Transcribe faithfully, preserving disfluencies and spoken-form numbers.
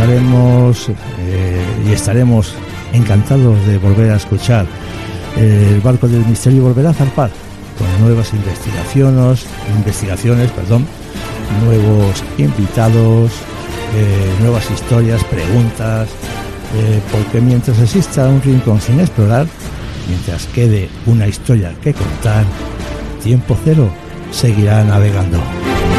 Estaremos eh, y estaremos encantados de volver a escuchar. El barco del misterio volverá a zarpar con nuevas investigaciones, investigaciones, perdón, nuevos invitados, eh, nuevas historias, preguntas, eh, porque mientras exista un rincón sin explorar, mientras quede una historia que contar, Tiempo Cero seguirá navegando.